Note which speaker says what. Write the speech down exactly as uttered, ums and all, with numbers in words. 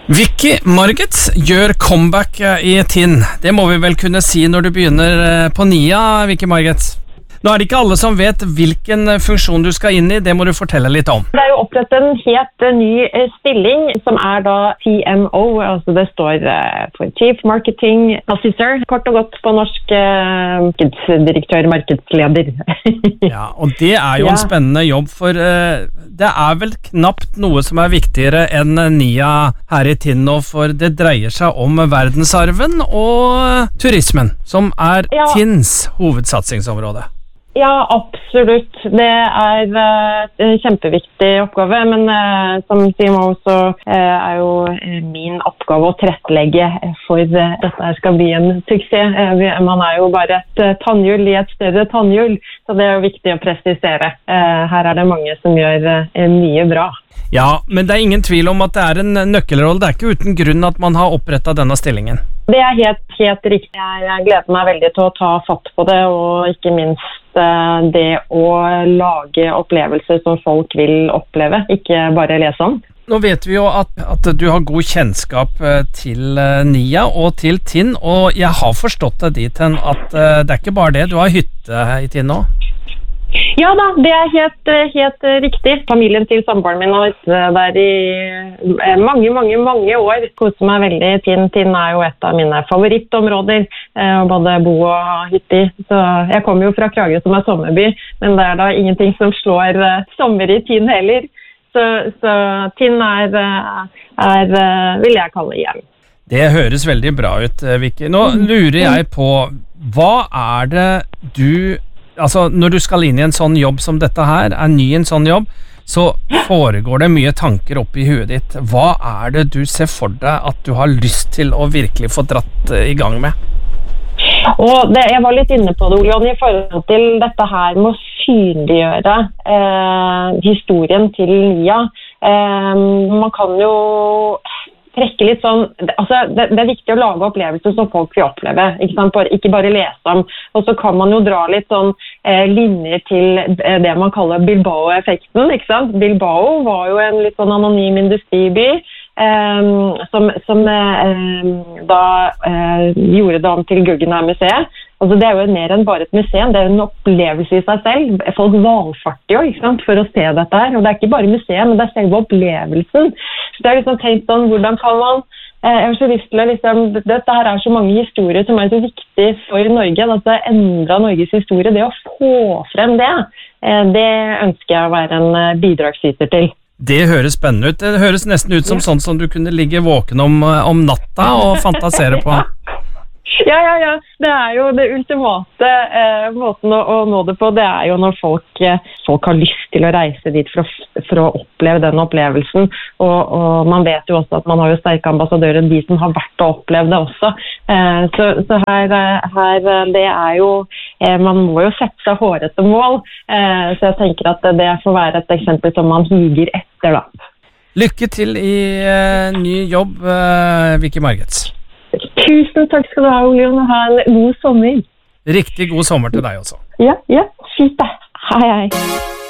Speaker 1: Vicky Margit gjør comeback i Tinn. Det må vi vel kunne si når du begynner på Nia, Vicky Margit. Nå er det ikke alle som vet hvilken funksjon du skal inn i, det må du fortelle litt om.
Speaker 2: Det er jo opprettet en helt ny stilling, som er da T M O, altså det står for Chief Marketing Officer, kort og godt på norsk markedsdirektør, markedsleder.
Speaker 1: Ja, og det er jo en spennende jobb, for det er vel knapt noe som er viktigere enn Nia her i Tinn, for det dreier seg om verdensarven og turismen, som er ja. Tinns hovedsatsingsområde.
Speaker 2: Ja, absolutt. Det er uh, en kjempeviktig oppgave, men uh, som T M O så uh, er jo min oppgave å tilrettelegge for uh, dette skal bli en suksess. Uh, man er jo bare et uh, tannhjul i et større tannhjul, så det er jo viktig å presisere. Uh, her er det mange som gjør uh, mye bra.
Speaker 1: Ja, men det er ingen tvil om at det er en nøkkelrolle. Det er ikke uten grunn at man har opprettet denne stillingen.
Speaker 2: Det er helt, helt riktig. Jeg, jeg gleder meg veldig til å ta fatt på det, og ikke minst uh, det å lage opplevelser som folk vil oppleve, ikke bare lese om.
Speaker 1: Nå vet vi jo at, at du har god kjennskap til uh, Nia og til Tinn, og jeg har forstått deg dit hen at uh, det er ikke bare det, du har hytte i Tinn nå?
Speaker 2: Ja da, det er helt, helt riktig. Familien til samboeren min har vært der i mange, mange, mange år. Koser meg veldig. Tinn, Tinn er jo et av mine favorittområder, både bo og hytte i. Så jeg kommer jo fra Kragerø som er sommerby, men det er da ingenting som slår sommer i Tinn heller. Så, så Tinn er, er, vil jeg kalle hjem.
Speaker 1: Det høres veldig bra ut, Vicky. Nå lurer jeg på, hva er det du... Altså, når du skal inn i en sånn jobb som dette her, er ny en sånn jobb, så foregår det mye tanker opp i huet ditt. Hva er det du ser for deg at du har lyst til å virkelig få dratt i gang med?
Speaker 2: Og det, jeg var litt inne på det, Olion, i forhold til dette her med å synliggjøre eh, historien til Nia. Eh, man kan jo... trekke litt sånn, altså det, det er viktig å lage opplevelser som folk vil oppleve, ikke sant? Bare, ikke bare lese om, og så kan man jo dra litt sånn eh, linjer til eh, det man kaller Bilbao-effekten, ikke sant? Bilbao var jo en litt sånn anonym industriby, eh, som, som eh, da eh, gjorde det om til Guggenheim-museet. Altså det er jo mer enn bare et museum, det er en opplevelse i seg selv. Folk valfarter jo, ikke sant, for å se dette her, og det er ikke bare museum, men det er selve opplevelsen. Så det er liksom tenkt sånn, hvordan kan man, eh, jeg har så lyst til å liksom, dette her er så mange historier som er så viktig for Norge, at det endrer Norges historie, det å få frem det, eh, det ønsker jeg å være en bidragsyter til.
Speaker 1: Det høres spennende ut, det høres nesten ut som ja. Sånn som du kunne ligge våken om, om natta og fantasere på.
Speaker 2: Ja, ja, ja. Det er jo det ultimate eh, måten å, å nå det på. Det er jo når folk, eh, folk har lyst til å reise dit for å, for å oppleve den opplevelsen. Og, og man vet jo også at man har jo sterke ambassadører, de som har vært og opplevd det også. Eh, så så her, her, det er jo, eh, man må jo sette seg hårete mål. Eh, så jeg tenker at det får være et eksempel som man higer etter da.
Speaker 1: Lykke til i uh, ny jobb, uh, Vicky Margit.
Speaker 2: Tusen takk skal du ha, Olion, og ha en god sommer.
Speaker 1: Riktig god sommer til deg også.
Speaker 2: Ja, ja, fint det. Hei, hei.